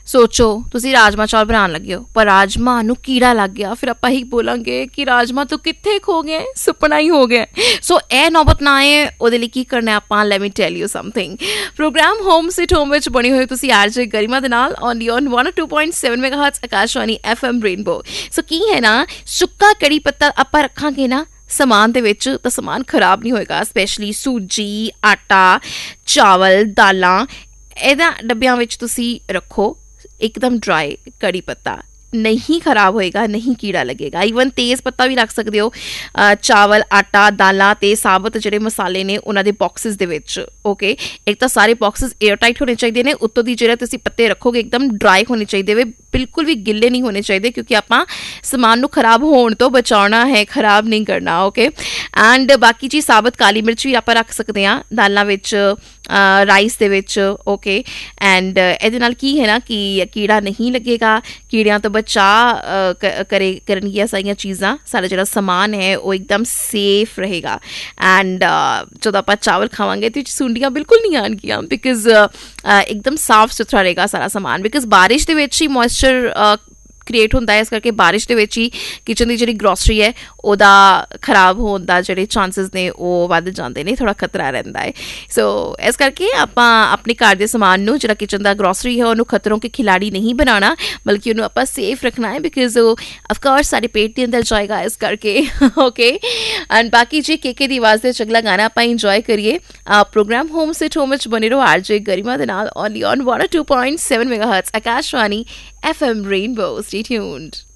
ਸੋਚੋ ਤੁਸੀਂ ਰਾਜਮਾ ਚੌਲ ਬਣਾਉਣ ਲੱਗੇ ਹੋ ਪਰ ਰਾਜਮਾ ਨੂੰ ਕੀੜਾ ਲੱਗ ਗਿਆ, ਫਿਰ ਆਪਾਂ ਹੀ ਬੋਲਾਂਗੇ ਕਿ ਰਾਜਮਾ ਤੋਂ ਕਿੱਥੇ ਖੋ ਗਏ, ਸੁਪਨਾ ਹੀ ਹੋ ਗਿਆ। ਸੋ ਇਹ ਨੌਬਤ ਨਾ ਆਏ ਉਹਦੇ ਲਈ ਕੀ ਕਰਨਾ ਆਪਾਂ, let me tell you something. Programme home sit home ਵਿੱਚ ਬਣੀ ਹੋਈ ਤੁਸੀਂ ਆਰਜੇ ਗਰਿਮਾ ਦੇ ਨਾਲ only on 102.7 ਮੈਗਾਹਰਟਜ਼ Akashvani FM rainbow. ਸੋ ਕੀ ਹੈ ਨਾ, ਸੁੱਕਾ ਕੜੀ ਪੱਤਾ ਆਪਾਂ ਰੱਖਾਂਗੇ ਨਾ ਸਮਾਨ ਦੇ ਵਿੱਚ ਤਾਂ ਸਮਾਨ ਖਰਾਬ ਨਹੀਂ ਹੋਏਗਾ। ਸਪੈਸ਼ਲੀ ਸੂਜੀ, ਆਟਾ, ਚਾਵਲ, ਦਾਲਾਂ, ਇਹਨਾਂ ਡੱਬਿਆਂ ਵਿੱਚ ਤੁਸੀਂ ਰੱਖੋ। ਇੱਕਦਮ ਡਰਾਈ ਕੜੀ ਪੱਤਾ ਨਹੀਂ ਖਰਾਬ ਹੋਏਗਾ, ਨਹੀਂ ਕੀੜਾ ਲੱਗੇਗਾ। ਈਵਨ ਤੇਜ਼ ਪੱਤਾ ਵੀ ਰੱਖ ਸਕਦੇ ਹੋ। ਚਾਵਲ, ਆਟਾ, ਦਾਲਾਂ ਅਤੇ ਸਾਬਤ ਜਿਹੜੇ ਮਸਾਲੇ ਨੇ ਉਹਨਾਂ ਦੇ ਬਾਕਸਿਸ ਦੇ ਵਿੱਚ। ਓਕੇ, ਇੱਕ ਤਾਂ ਸਾਰੇ ਬਾਕਸਿਸ ਏਅਰ ਟਾਈਟ ਹੋਣੇ ਚਾਹੀਦੇ ਨੇ, ਉੱਤੋਂ ਦੀ ਜਿਹੜੇ ਤੁਸੀਂ ਪੱਤੇ ਰੱਖੋਗੇ ਇੱਕਦਮ ਡਰਾਈ ਹੋਣੇ ਚਾਹੀਦੇ ਵੇ, ਬਿਲਕੁਲ ਵੀ ਗਿੱਲੇ ਨਹੀਂ ਹੋਣੇ ਚਾਹੀਦੇ, ਕਿਉਂਕਿ ਆਪਾਂ ਸਮਾਨ ਨੂੰ ਖਰਾਬ ਹੋਣ ਤੋਂ ਬਚਾਉਣਾ ਹੈ, ਖਰਾਬ ਨਹੀਂ ਕਰਨਾ। ਓਕੇ, ਐਂਡ ਬਾਕੀ ਚੀਜ਼ ਸਾਬਤ ਕਾਲੀ ਮਿਰਚ ਵੀ ਆਪਾਂ ਰੱਖ ਸਕਦੇ ਹਾਂ ਦਾਲਾਂ ਵਿੱਚ, ਰਾਈਸ ਦੇ ਵਿੱਚ। ਓਕੇ, ਐਂਡ ਇਹਦੇ ਨਾਲ ਕੀ ਹੈ ਨਾ ਕਿ ਕੀੜਾ ਨਹੀਂ ਲੱਗੇਗਾ, ਕੀੜਿਆਂ ਤੋਂ ਬਚਾਅ ਕਰਨਗੀਆਂ ਸਾਰੀਆਂ ਚੀਜ਼ਾਂ। ਸਾਡਾ ਜਿਹੜਾ ਸਮਾਨ ਹੈ ਉਹ ਇੱਕਦਮ ਸੇਫ ਰਹੇਗਾ। ਐਂਡ ਜਦੋਂ ਆਪਾਂ ਚਾਵਲ ਖਾਵਾਂਗੇ ਤੇ ਸੁੰਡੀਆਂ ਬਿਲਕੁਲ ਨਹੀਂ ਆਉਣਗੀਆਂ, ਬਿਕਾਜ਼ ਇੱਕਦਮ ਸਾਫ ਸੁਥਰਾ ਰਹੇਗਾ ਸਾਰਾ ਸਮਾਨ। ਬਿਕਾਜ਼ ਬਾਰਿਸ਼ ਦੇ ਵਿੱਚ ਹੀ ਮੋਇਸਚਰ ਕ੍ਰੀਏਟ ਹੁੰਦਾ ਹੈ, ਇਸ ਕਰਕੇ ਬਾਰਿਸ਼ ਦੇ ਵਿੱਚ ਹੀ ਕਿਚਨ ਦੀ ਜਿਹੜੀ ਗਰੋਸਰੀ ਹੈ ਉਹਦਾ ਖਰਾਬ ਹੋਣ ਦਾ ਜਿਹੜੇ ਚਾਂਸਿਸ ਨੇ ਉਹ ਵੱਧ ਜਾਂਦੇ ਨੇ, ਥੋੜ੍ਹਾ ਖਤਰਾ ਰਹਿੰਦਾ ਹੈ। ਸੋ ਇਸ ਕਰਕੇ ਆਪਾਂ ਆਪਣੇ ਘਰ ਦੇ ਸਮਾਨ ਨੂੰ, ਜਿਹੜਾ ਕਿਚਨ ਦਾ ਗਰੋਸਰੀ ਹੈ, ਉਹਨੂੰ ਖਤਰੋਂ ਕੇ ਖਿਲਾੜੀ ਨਹੀਂ ਬਣਾਉਣਾ, ਬਲਕਿ ਉਹਨੂੰ ਆਪਾਂ ਸੇਫ ਰੱਖਣਾ ਹੈ, ਬਿਕਾਜ਼ ਉਹ ਅਫਕੋਰਸ ਸਾਡੇ ਪੇਟ ਦੇ ਅੰਦਰ ਜਾਏਗਾ ਇਸ ਕਰਕੇ। ਓਕੇ, ਐਂਡ ਬਾਕੀ ਜੀ ਕੇ ਦੀ ਆਵਾਜ਼ ਦੇ ਅਗਲਾ ਗਾਣਾ ਆਪਾਂ ਇੰਜੋਏ ਕਰੀਏ। ਪ੍ਰੋਗਰਾਮ ਹੋਮ ਸਿਟ ਹੋਮ ਵਿੱਚ ਬਣੇ ਰਹੋ ਆਰਜੇ ਗਰਿਮਾ ਦੇ ਨਾਲ only on 102.7 ਮੈਗਾਹਰਟਜ਼ Akashvani FM Rainbow. Stay tuned.